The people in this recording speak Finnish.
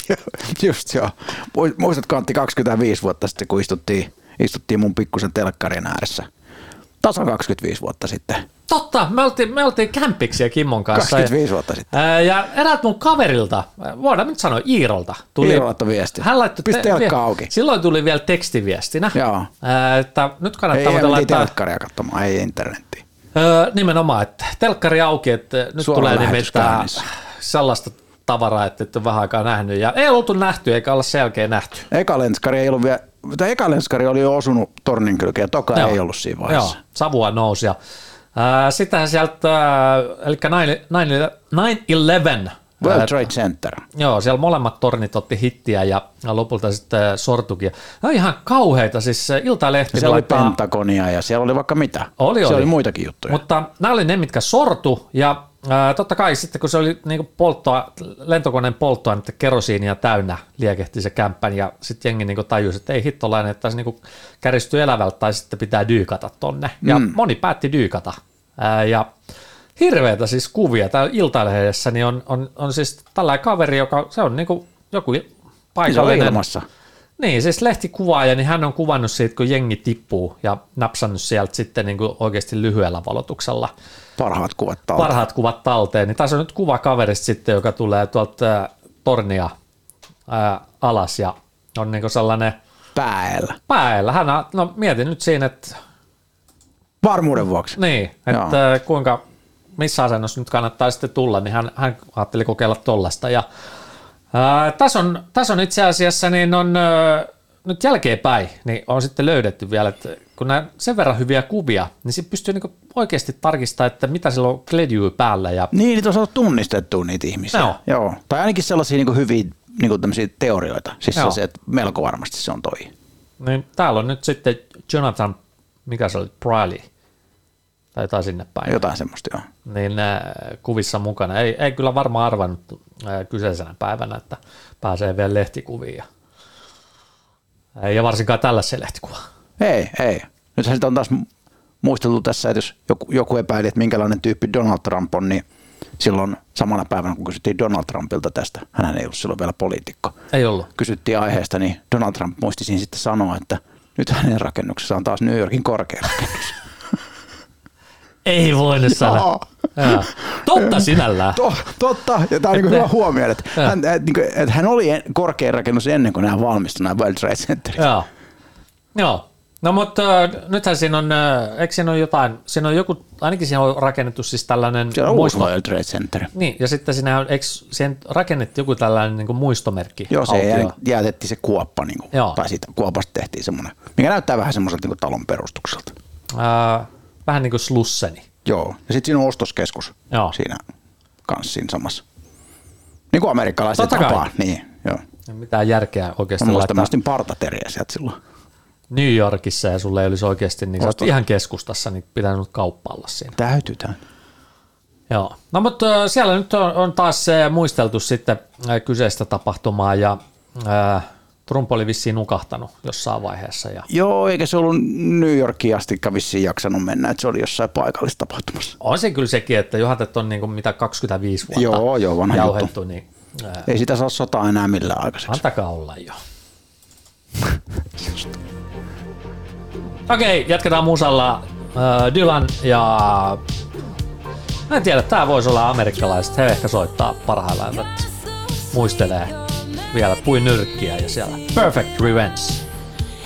Just joo. Muistatko Antti 25 vuotta sitten, kun istuttiin mun pikkusen telkkarin ääressä? Tasan 25 vuotta sitten. Totta, me oltiin kämpiksiä Kimmon kanssa. 25 vuotta sitten. Ja eräät mun kaverilta, voidaan nyt sanoa Iirolta. Iirolta viesti. Hän laittoi Pistä telkka auki. Silloin tuli vielä tekstiviestinä. Joo. Että nyt kannattaa ei laittaa telkkaria katsomaan, ei internettiä. Nimenomaan, että telkkari auki, että nyt Suora tulee nimittäin sellaista tavaraa, että et ole vähän aikaa nähnyt. Ja ei oltu nähty, eikä olla selkeä nähty. Eka lenskari oli jo osunut tornin kylkeen, toka ei ollut siinä vaiheessa. Joo, savua nousi. Sittenhän sieltä, eli 9/11. World Trade Center. Joo, siellä molemmat tornit otti hittiä ja lopulta sitten sortukin. No ihan kauheita, siis Iltalehti. Siellä oli Pentagonia ja siellä oli vaikka mitä. Siellä oli muitakin juttuja. Mutta nämä oli ne, mitkä sortu ja totta kai sitten, kun se oli niinku lentokoneen polttoainetta kerosiinia täynnä, liekehti se kämppän ja sitten jengi niinku tajusi, että ei hittolainen, että tässä niinku käristyy elävältä tai sitten pitää dyykata tonne. Ja moni päätti dyykata. Ja hirveätä siis kuvia. Täällä Iltalehdessä niin on siis tällainen kaveri, joka se on niinku joku paikallinen. Se on ilmassa. Niin, siis lehtikuvaaja, niin hän on kuvannut siitä, kun jengi tippuu ja napsannut sieltä sitten niinku oikeasti lyhyellä valotuksella. Parhaat kuvat talteen. Niin tässä on nyt kuva kaverista sitten, joka tulee tuolta tornia alas ja on niinku sellainen Päällä. Mietin nyt siinä, että varmuuden vuoksi. Niin, että missä asennossa nyt kannattaa sitten tulla, niin hän ajatteli kokeilla tollasta. Ja tässä on itse asiassa, niin on nyt jälkeenpäin, niin on sitten löydetty vielä, että kun nämä sen verran hyviä kuvia, niin se pystyy niinku oikeasti tarkistamaan, että mitä sillä on kledjyy päällä. Ja niin, niitä on saatu tunnistettua niitä ihmisiä. Joo. Tai ainakin sellaisia niinku hyviä niinku tämmöisiä teorioita. Siis se, että melko varmasti se on toi. Niin, täällä on nyt sitten Jonathan, mikä se oli, Briley, tai jotain sinne päin. Jotain semmoista, joo. Niin kuvissa mukana. Ei kyllä varmaan arvannut kyseisenä päivänä, että pääsee vielä lehtikuviin. Ja varsinkaan tällaisen lehtikuva. Ei. Nythän sitä on taas muisteltu tässä, että jos joku epäili, että minkälainen tyyppi Donald Trump on, niin silloin samana päivänä, kun kysyttiin Donald Trumpilta tästä, hän ei ollut silloin vielä poliitikko. Ei ollut. Kysyttiin aiheesta, niin Donald Trump muisti siinä sitten sanoa, että nyt hänen rakennuksessa on taas New Yorkin korkein rakennus. Ei voinut sanoa. Totta sinällään. Totta, ja tämä on niin hyvä huomio, että hän oli korkein rakennus ennen kuin nämä valmistui, nämä World Trade Centerit. Joo. No mutta nythän siinä on, eikö siinä ole jotain, siinä on joku, ainakin siinä on rakennettu siis tällainen siellä on uusi World Trade Center. Niin, ja sitten siinä on, eikö siihen rakennettiin joku tällainen niin kuin muistomerkki? Joo, se jäätettiin se kuoppa, niin kuin, tai siitä kuopasta tehtiin semmoinen, mikä näyttää vähän semmoiselta niin kuin talon perustukselta. Vähän niin kuin Slusseni. Joo, ja sitten siinä on ostoskeskus siinä kanssa siinä samassa. Niin kuin amerikkalaiset tapaa. Niin, joo. Ja mitään järkeä oikeasti laittaa. Mä ostin partateriä sieltä silloin. New Yorkissa ja sulle ei olisi oikeasti, niin sä ihan keskustassa, niin pitää nyt kauppailla siinä. Täytytään. Joo, no mutta siellä nyt on taas muisteltu sitten kyseistä tapahtumaa ja Trump oli vissiin nukahtanut jossain vaiheessa. Ja joo, eikä se ollut New Yorkiin asti vissiin jaksanut mennä, että se oli jossain paikallistapahtumassa. On se kyllä sekin, että johatet on niin kuin mitä 25 vuotta joo, vanha jauhettu. Juttu. Niin, ei sitä saa sotaa enää millään aikaiseksi. Antakaa olla jo. Okei, jatketaan musalla. Dylan ja mä en tiedä, tää voisi olla amerikkalaiset. He ehkä soittaa parhaillaan, että muistelee vielä pui nyrkkiä ja siellä Perfect Revenge.